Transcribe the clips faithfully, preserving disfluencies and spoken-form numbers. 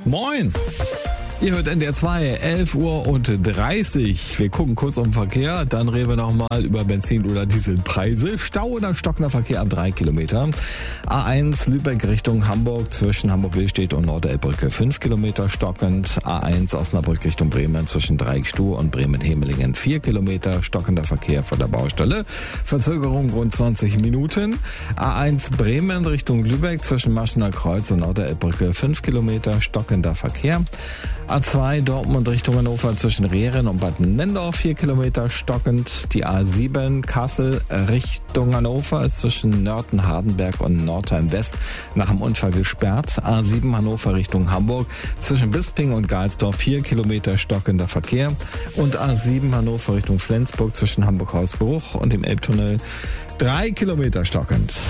Moin! Ihr hört N D R zwei, elf Uhr und dreißig. Wir gucken kurz um den Verkehr, dann reden wir nochmal über Benzin- oder Dieselpreise. Stau oder stockender Verkehr ab drei Kilometer. A eins Lübeck Richtung Hamburg zwischen Hamburg-Willstedt und Nordelbbrücke fünf Kilometer stockend. A eins Osnabrück Richtung Bremen zwischen Dreieckstuhl und Bremen-Hemelingen vier Kilometer stockender Verkehr von der Baustelle. Verzögerung rund zwanzig Minuten. A eins Bremen Richtung Lübeck zwischen Maschener Kreuz und Nordelbbrücke fünf Kilometer stockender Verkehr. A zwei Dortmund Richtung Hannover zwischen Rehren und Bad Nendorf vier Kilometer stockend. Die A sieben Kassel Richtung Hannover ist zwischen Nörten, Hardenberg und Nordheim West nach dem Unfall gesperrt. A sieben Hannover Richtung Hamburg zwischen Bisping und Geilsdorf vier Kilometer stockender Verkehr. Und A sieben Hannover Richtung Flensburg zwischen Hamburg-Hausbruch und dem Elbtunnel drei Kilometer stockend.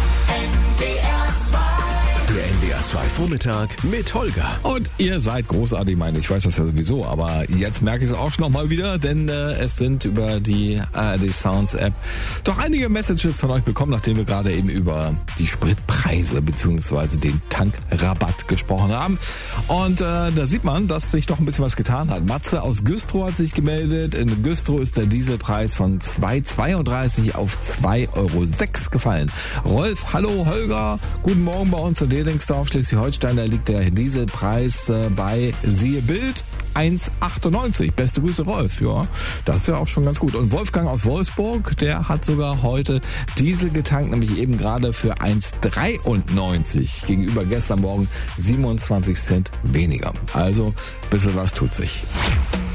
Der N D R zwei Vormittag mit Holger. Und ihr seid großartig, meine ich, weiß das ja sowieso, aber jetzt merke ich es auch schon nochmal wieder, denn äh, es sind über die A R D Sounds App doch einige Messages von euch bekommen, nachdem wir gerade eben über die Spritpreise bzw. den Tankrabatt gesprochen haben. Und äh, da sieht man, dass sich doch ein bisschen was getan hat. Matze aus Güstrow hat sich gemeldet. In Güstrow ist der Dieselpreis von zwei Euro zweiunddreißig auf zwei Euro sechs gefallen. Rolf, hallo Holger, guten Morgen bei uns in Delingsdorf, Schleswig-Holstein, da liegt der Dieselpreis äh, bei, siehe Bild, eins Euro achtundneunzig. Beste Grüße, Rolf. Ja, das ist ja auch schon ganz gut. Und Wolfgang aus Wolfsburg, der hat sogar heute Diesel getankt, nämlich eben gerade für eins Euro dreiundneunzig. Gegenüber gestern Morgen siebenundzwanzig Cent weniger. Also, ein bisschen was tut sich.